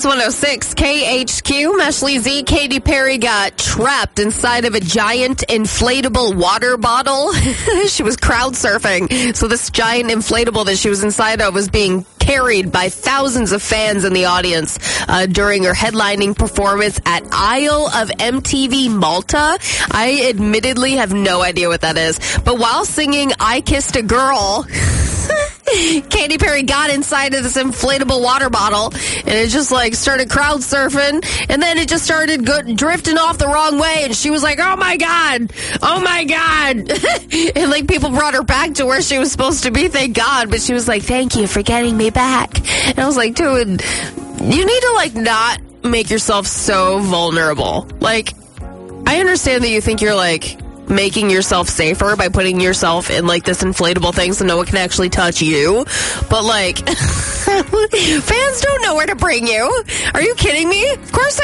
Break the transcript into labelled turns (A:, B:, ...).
A: It's 106 KHQ. Meshley Z. Katy Perry got trapped inside of a giant inflatable water bottle. She was crowd surfing. So this giant inflatable that she was inside of was being carried by thousands of fans in the audience during her headlining performance at Isle of MTV Malta. I admittedly have no idea what that is. But while singing I Kissed a Girl, Katy Perry got inside of this inflatable water bottle and it just started crowd surfing, and then it just started drifting off the wrong way, and she was like, oh my god, and people brought her back to where she was supposed to be, thank God, but she was like, thank you for getting me back. And I was like, dude, you need to not make yourself so vulnerable. I understand that you think you're making yourself safer by putting yourself in this inflatable thing so no one can actually touch you, but fans don't know where to bring you. Are you kidding me? Of course